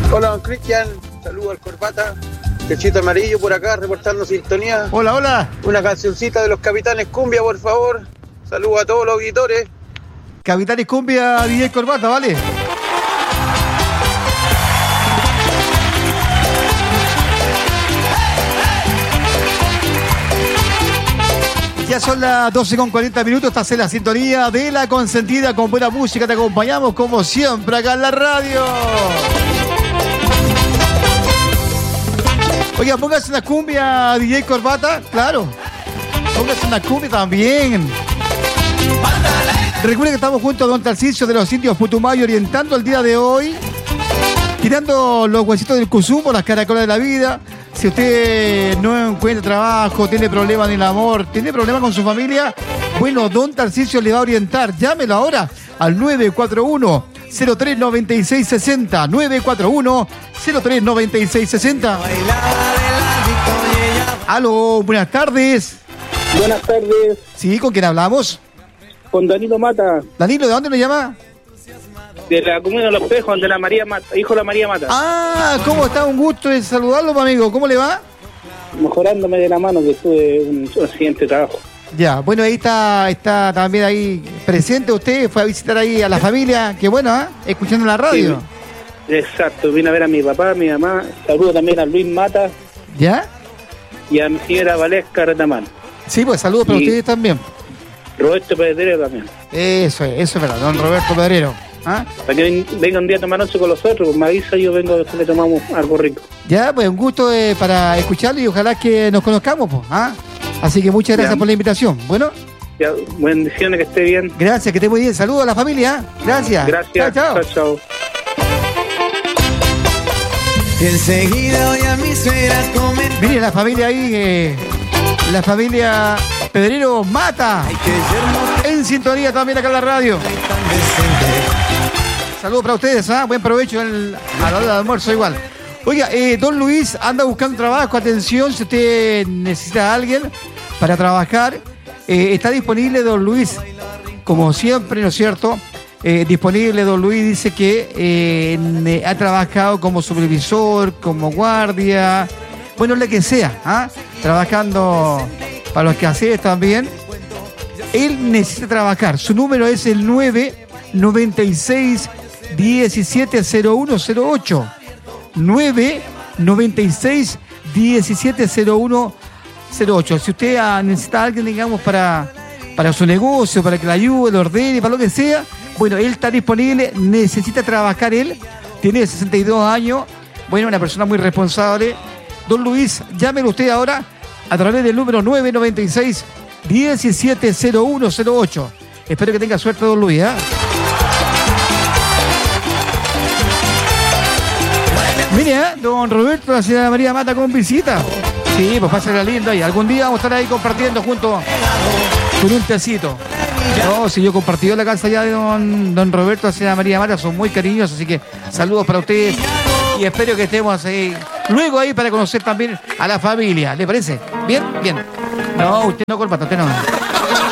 Hola, don Cristian. Saludos al Corbata. Pechito Amarillo por acá, reportando sintonía. Hola, hola. Una cancioncita de los Capitanes Cumbia, por favor. Saludos a todos los auditores. Capitanes Cumbia, DJ Corbata, ¿vale? Ya son las 12:40. Estás en la sintonía de La Consentida con buena música. Te acompañamos como siempre acá en la radio. Oiga, póngase una cumbia, DJ Corbata. Claro. Póngase una cumbia también. Recuerden que estamos junto a don Tarcisio de los Indios Putumayo, orientando el día de hoy, tirando los huesitos del Cusumo, las caracolas de la vida. Si usted no encuentra trabajo, tiene problemas en el amor, tiene problemas con su familia, bueno, don Tarcisio le va a orientar. Llámelo ahora al 941-039660. 941-039660. Aló, buenas tardes. Buenas tardes. Sí, ¿con quién hablamos? Con Danilo Mata. Danilo, ¿de dónde nos llama? De la comuna de Los Pejos, de la María Mata, hijo de la María Mata. Ah, ¿cómo está? Un gusto de saludarlo, amigo. ¿Cómo le va? Mejorándome de la mano, que tuve un accidente de trabajo. Ya, bueno, ahí está también ahí presente usted, fue a visitar ahí a la familia, qué bueno, ¿eh? Escuchando la radio. Sí, exacto, vine a ver a mi papá, a mi mamá, saludo también a Luis Mata. ¿Ya? Y a mi señora Valesca Retamán. Sí, pues saludos para ustedes también. Roberto Pedrero también. Eso es verdad, don Roberto Pedrero. ¿Ah? Para que venga un día a tomar once con los otros, pues me avisa, yo vengo, después le tomamos algo rico. Ya, pues un gusto para escucharlo y ojalá que nos conozcamos, pues. ¿Ah? Así que muchas gracias por la invitación. Bueno. Ya, bendiciones, que esté bien. Gracias, que esté muy bien. Saludos a la familia. Gracias. Gracias. Chao. Chao. Y enseguida voy a mi suegra a comer. Miren la familia ahí, la familia Pedrero Mata. En sintonía también acá en la radio. Saludos para ustedes, ¿ah? Buen provecho a la hora del almuerzo igual. Oiga, don Luis anda buscando trabajo. Atención, si usted necesita a alguien para trabajar, está disponible don Luis, como siempre, ¿no es cierto? Disponible don Luis, dice que ha trabajado como supervisor, como guardia, bueno, lo que sea, ¿ah? Trabajando para los quehaceres también. Él necesita trabajar. Su número es el 996-170108. 996-170108. Si usted necesita a alguien, digamos, para su negocio, para que le ayude, le ordene, para lo que sea, bueno, él está disponible, necesita trabajar él, tiene 62 años, bueno, una persona muy responsable. Don Luis, llámelo usted ahora a través del número 996-170108. Espero que tenga suerte, don Luis, ¿eh? Mire, don Roberto, la señora María Mata con visita. Sí, pues pásala lindo ahí. Algún día vamos a estar ahí compartiendo juntos con un tecito. No, si yo compartí la casa ya de don Roberto, la señora María Mata, son muy cariñosos, así que saludos para ustedes y espero que estemos ahí luego ahí para conocer también a la familia. ¿Le parece? ¿Bien? Bien. No, usted no, Corbata, usted no.